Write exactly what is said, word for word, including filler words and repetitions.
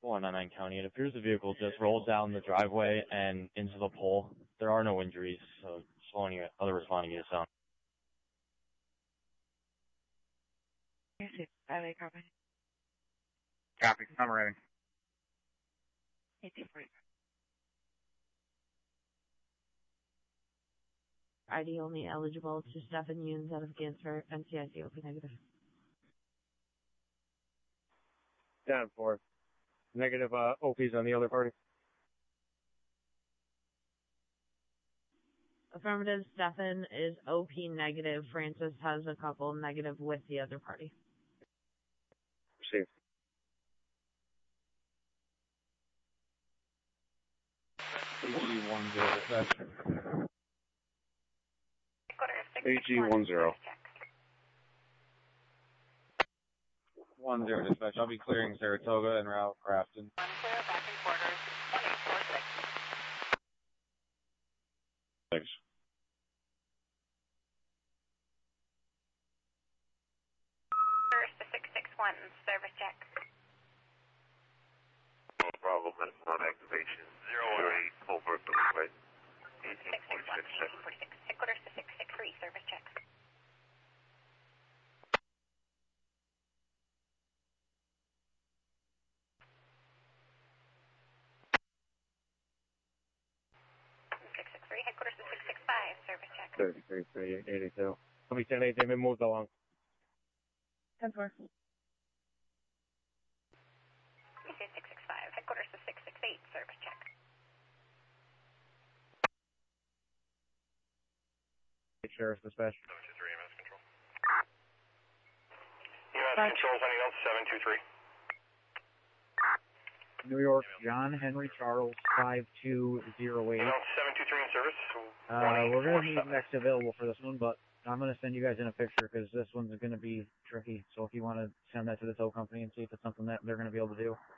one on nine County. It appears the vehicle just rolled down the driveway and into the pole. There are no injuries, so just wanting you, other responding to you sound. Highway copy. Copy. I'm ready. I D only eligible to Stefan Yunes out of Gansford, N C I C O P negative. ten four. Negative uh, O Ps on the other party. Affirmative, Stefan is O P negative. Francis has a couple negative with the other party. Received. A G one zero dispatch. A G one zero. One zero dispatch. I'll be clearing Saratoga and route Grafton. Thanks. First to six six one, service check. Bravo, one activation. Zero eight, over the way. eighteen forty-six. Headquarters to six six three, service check. six six three, headquarters to six six five, service check. thirty-three, thirty-eight, eighty-two. Somebody said they've been moved along. ten four. You say six six five, headquarters to six six eight, service check. Sheriff's dispatch. seven two three, E M S control. E M S control, anything else? seven two three. New York, John Henry Charles, five two zero eight. seven two three in service. Uh, we're going to need next available for this one, but I'm going to send you guys in a picture because this one's going to be tricky. So if you want to send that to the tow company and see if it's something that they're going to be able to do.